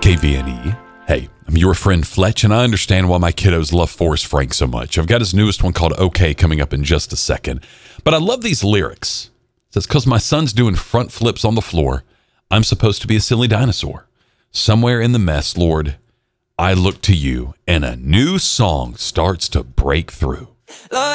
KVNE. Hey, I'm your friend Fletch, and I understand why my kiddos love Forrest Frank so much. I've got his newest one called OK coming up in just a second. But I love these lyrics. It says, because my son's doing front flips on the floor, I'm supposed to be a silly dinosaur. Somewhere in the mess, Lord, I look to you, and a new song starts to break through. Lord,